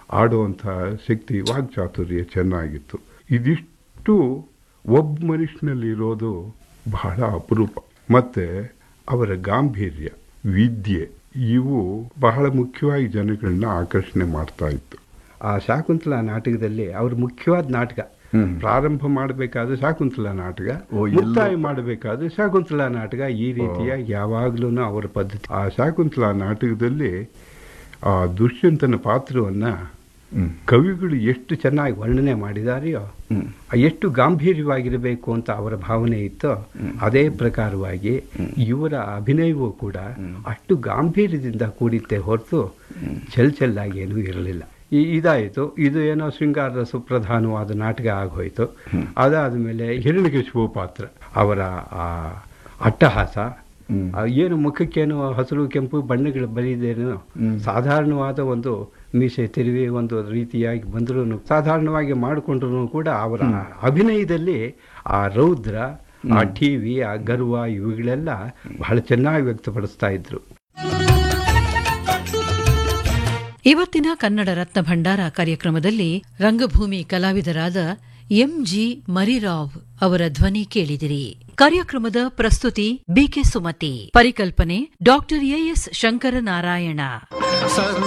ಆಡುವಂಥ ಶಕ್ತಿ, ವಾಕ್ಚಾತುರ್ಯ ಚೆನ್ನಾಗಿತ್ತು. ಇದಿಷ್ಟು ಒಬ್ಬ ಮನುಷ್ಯನಲ್ಲಿರೋದು ಬಹಳ ಅಪರೂಪ. ಮತ್ತು ಅವರ ಗಾಂಭೀರ್ಯ, ವಿದ್ಯೆ, ಇವು ಬಹಳ ಮುಖ್ಯವಾಗಿ ಜನಗಳನ್ನ ಆಕರ್ಷಣೆ ಮಾಡ್ತಾ ಇತ್ತು. ಆ ಶಾಕುಂತಲ ನಾಟಕದಲ್ಲಿ ಅವ್ರ ಮುಖ್ಯವಾದ ನಾಟಕ, ಪ್ರಾರಂಭ ಮಾಡಬೇಕಾದ್ರೆ ಶಾಕುಂತಲ ನಾಟಕ, ಮುಕ್ತಾಯ ಮಾಡಬೇಕಾದ್ರೆ ಶಾಕುಂತಲ ನಾಟಕ, ಈ ರೀತಿಯಾಗಿ ಯಾವಾಗಲೂ ಅವರ ಪದ್ಧತಿ. ಆ ಶಾಕುಂತಲ ನಾಟಕದಲ್ಲಿ ಆ ದುಷ್ಯಂತನ ಪಾತ್ರವನ್ನು ಕವಿಗಳು ಎಷ್ಟು ಚೆನ್ನಾಗಿ ವರ್ಣನೆ ಮಾಡಿದಾರೆಯೋ, ಎಷ್ಟು ಗಾಂಭೀರ್ಯವಾಗಿರಬೇಕು ಅಂತ ಅವರ ಭಾವನೆ ಇತ್ತೋ, ಅದೇ ಪ್ರಕಾರವಾಗಿ ಇವರ ಅಭಿನಯವೂ ಕೂಡ ಅಷ್ಟು ಗಾಂಭೀರ್ಯದಿಂದ ಕೂಡಿತ್ತೆ ಹೊರತು ಚೆಲ್ಲಾಗಿ ಏನೂ ಇರಲಿಲ್ಲ. ಇದಾಯಿತು. ಇದು ಏನೋ ಶೃಂಗಾರ ಸುಪ್ರಧಾನವಾದ ನಾಟಕ ಆಗೋಯ್ತು. ಅದಾದ ಮೇಲೆ ಹಿರಣ್ಯಕಶಿಪು ಪಾತ್ರ, ಅವರ ಆ ಅಟ್ಟಹಾಸ, ಏನು ಮುಖಕ್ಕೇನು ಹಸಿರು ಕೆಂಪು ಬಣ್ಣಗಳು ಬರೀದೇನೋ, ಸಾಧಾರಣವಾದ ಒಂದು ಮೀಸೆ ತಿರುವಿ ಒಂದು ರೀತಿಯಾಗಿ ಬಂದರೂ ಸಾಧಾರಣವಾಗಿ ಮಾಡಿಕೊಂಡ್ರು ಕೂಡ ಅವರ ಅಭಿನಯದಲ್ಲಿ ಆ ರೌದ್ರ, ಆ ಟಿವಿ, ಆ ಗರ್ವ, ಇವುಗಳೆಲ್ಲ ಬಹಳ ಚೆನ್ನಾಗಿ ವ್ಯಕ್ತಪಡಿಸ್ತಾ ಇದ್ರು. ಇವತ್ತಿನ ಕನ್ನಡ ರತ್ನ ಭಂಡಾರ ಕಾರ್ಯಕ್ರಮದಲ್ಲಿ ರಂಗಭೂಮಿ ಕಲಾವಿದರಾದ ಎಂಜಿ ಮರಿರಾವ್ ಅವರ ಧ್ವನಿ ಕೇಳಿದಿರಿ. ಕಾರ್ಯಕ್ರಮದ ಪ್ರಸ್ತುತಿ ಬಿಕೆ ಸುಮತಿ, ಪರಿಕಲ್ಪನೆ ಡಾಕ್ಟರ್ ಎಎಸ್ ಶಂಕರನಾರಾಯಣ.